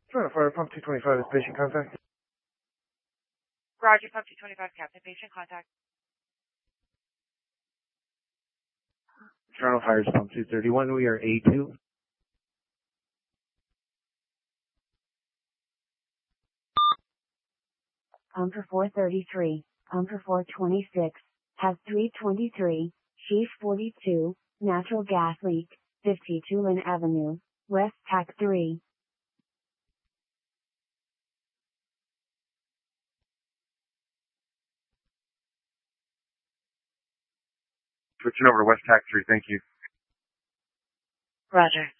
Toronto Fire Pump 225 is patient contact. Roger, Pump 225, Captain, patient contact. Toronto Fire's Pump 231, we are A2. Pumper 433, Pumper 426, has 323, Sheaf 42, natural gas leak, 52 Lynn Avenue, West Tac 3. Switching over to West Tac 3, thank you. Roger.